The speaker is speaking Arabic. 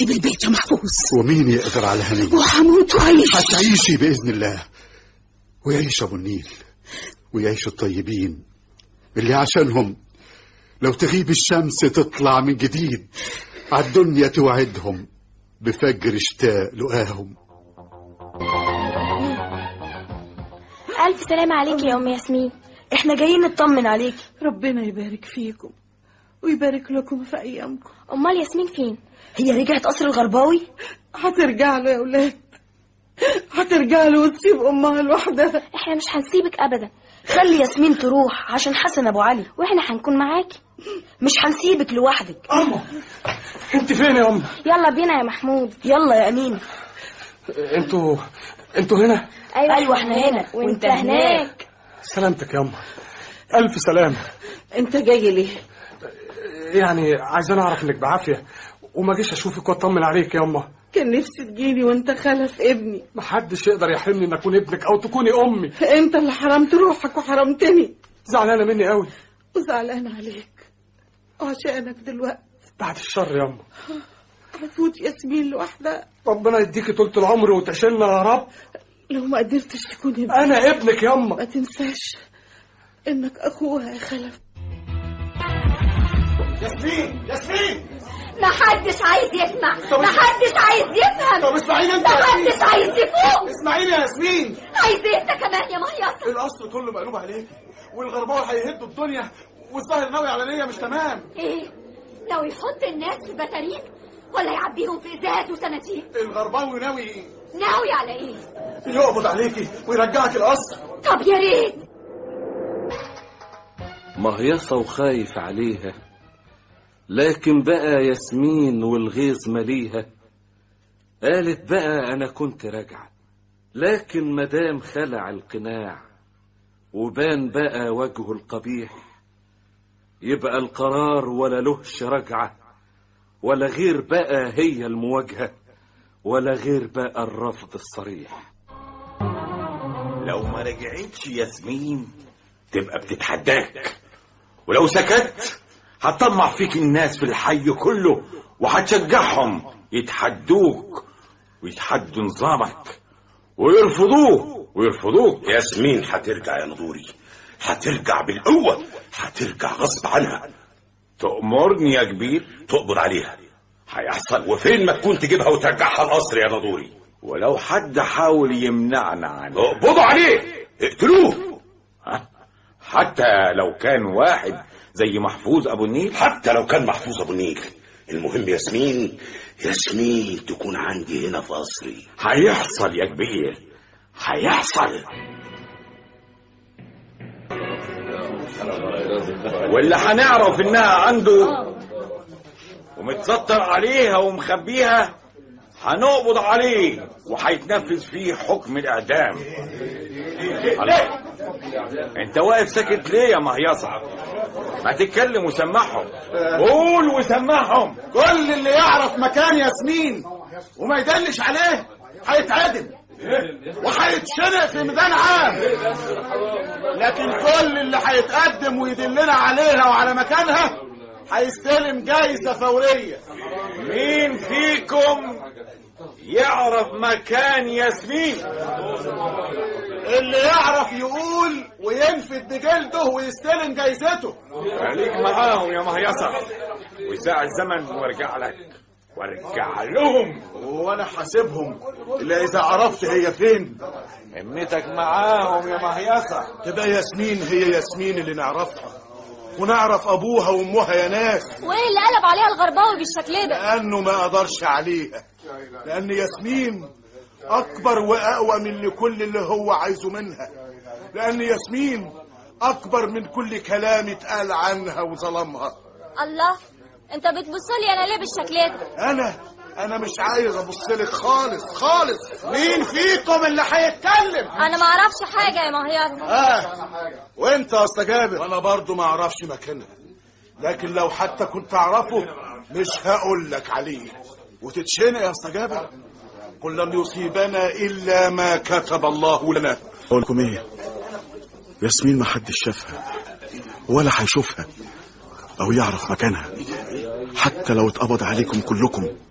بالبيت يا محفوظ. ومين يقدر على هنية؟ وهموت وعيش. هتعيشي بإذن الله، ويعيش أبو النيل ويعيش الطيبين اللي عشانهم لو تغيب الشمس تطلع من جديد عالدنيا توعدهم بفجر اشتاق لقاهم. ألف سلام عليك يا أم ياسمين، احنا جايين نطمن عليك. ربنا يبارك فيكم ويبارك لكم في أيامكم. أمال ياسمين فين؟ هي رجعت قصر الغرباوي؟ هترجع له يا أولاد، هترجع له وتسيب أمها لوحدها. احنا مش هنسيبك أبدا. خلي ياسمين تروح عشان حسن أبو علي، واحنا هنكون معاكي، مش هنسيبك لوحدك. أما انت فين يا أم؟ يلا بينا يا محمود. يلا يا أمين. انتوا هنا؟ أيوة احنا هنا وانت هناك. سلامتك يا أم، ألف سلامة. انت جاي ليه؟ يعني عايزين أعرف إنك بعافية وما جيش أشوفك وأطمن عليك يا أمه. كان نفسي تجيلي وانت خلف ابني. محدش يقدر يحرمني إن أكون ابنك أو تكوني أمي. انت اللي حرمت روحك وحرمتني. زعلانة مني قوي. وزعلانة عليك وعشانك دلوقتي. بعد الشر يا أمه. هفوت ياسمين لوحدها. ربنا يديكي طولة العمر وتعيشلنا يا رب. لو ما قدرتش تكون ابنك أنا ابنك يا أمه. ما تنساش إنك أخوها يا خلف. ياسمين محدش عايز يسمع، محدش عايز يفهم. طب اسمعيني انت. محدش عايز يفوق. اسمعيني يا ياسمين. عايز ايه انت كمان يا مهيصة؟ القصر كله مقلوب عليكي والغرباوي هيهدوا الدنيا والظاهر ناوي على نية مش تمام. ايه؟ ناوي يحط الناس في بطاريق ولا يعبيهم في ازاز وسناتيق؟ الغرباوي ناوي على ايه؟ يقبض عليكي ويرجعك القصر. طب يا ريت. مهيصة وخايف عليها، لكن بقى ياسمين والغيظ مليها. قالت بقى أنا كنت راجعة، لكن مدام خلع القناع وبان بقى وجهه القبيح، يبقى القرار ولا لهش رجعة، ولا غير بقى هي المواجهة، ولا غير بقى الرفض الصريح. لو ما رجعتش ياسمين تبقى بتتحداك، ولو سكت هتطمع فيك الناس في الحي كله وهتشجعهم يتحدوك ويتحدوا نظامك ويرفضوك. ياسمين هترجع يا نضوري، هترجع بالقوة، هترجع غصب عنها. تأمرني يا كبير؟ تقبض عليها. هيحصل، وفين ما تكون تجيبها وترجعها القصر يا نضوري. ولو حد حاول يمنعنا عنه اقبضوا عليه، اقتلوه. حتى لو كان واحد زي محفوظ أبو النيل؟ حتى لو كان محفوظ أبو النيل. المهم ياسمين تكون عندي هنا في قصري. هيحصل يا كبير، هيحصل. واللي هنعرف انها عنده ومتستر عليها ومخبيها هنقبض عليه وهيتنفذ فيه حكم الإعدام. انت واقف ساكت ليه يا مهيصة؟ ما تتكلم وسمعهم، قول وسمعهم. كل اللي يعرف مكان ياسمين وما يدلش عليه هيتعدم وهيتشنق في ميدان عام، لكن كل اللي هيتقدم ويدلنا عليها وعلى مكانها هيستلم جايزة فورية. مين فيكم يعرف مكان ياسمين؟ اللي يعرف يقول وينفد بجلده ويستلم جايزته. خليك معاهم يا مهيصة، وساع الزمن وارجع لك وارجع لهم، وانا حاسبهم الا اذا عرفت هي فين. همتك معاهم يا مهيصة. تبقى ياسمين هي ياسمين اللي نعرفها ونعرف ابوها وامها يا ناس. وايه اللي قلب عليها الغرباوي بالشكل ده؟ لانه ما قدرش عليها، لان ياسمين اكبر واقوى من كل اللي هو عايزه منها، لان ياسمين اكبر من كل كلام اتقال عنها وظلمها. الله، انت بتبصلي انا ليه بالشكل ده؟ انا مش عايز ابصلك خالص. مين فيكم اللي هيتكلم؟ انا ما اعرفش حاجه يا مهيصة. وانت يا استاذ جابر؟ انا برضو ما اعرفش مكانها، لكن لو حتى كنت اعرفه مش هقول لك عليه وتتشنق يا استاذ جابر. قل لن يصيبنا الا ما كتب الله لنا. اقول لكم ايه؟ ياسمين ما حدش شافها ولا هيشوفها او يعرف مكانها، حتى لو اتقبض عليكم كلكم